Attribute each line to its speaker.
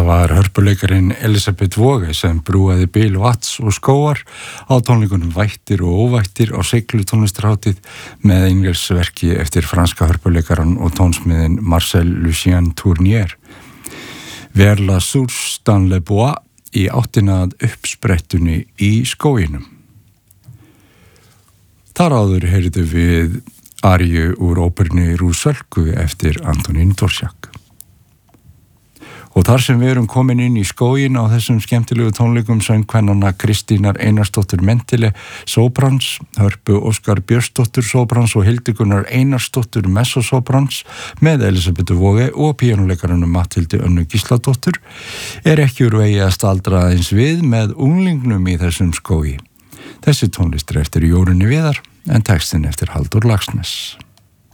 Speaker 1: var hörpuleikarinn Elisabeth Waage sem brúaði bil vatns og skógar á tónleikunum Vættir og óvættir á Seiglu tónlistarhátíð með engelsverki eftir franska hörpuleikaran og tónsmiðin Marcel Lucien Tournier. Vers la source dans le bois í áttina að uppsprettunni í skóginum. Þar áður heyrðu við aríu úr óperunni Rusalku eftir Antonín Dvořák. Og þar sem við erum komin inn í skógin á þessum skemmtilegu tónleikum söngkvennanna Kristínar Einarsdóttur Mentile, sóbrans, Hörpu Óskar Björnsdóttur sóbrans og Hildigunnar Einarsdóttur messosóbrans með Elisabeth Waage og píanóleikarunum Matthildi Önnu Gísladóttur ekki úr vegi að staldra aðeins við með unglingnum í þessum skógi. Þessi tónlist eftir Jórunni Viðar en textin eftir Halldór Laxness.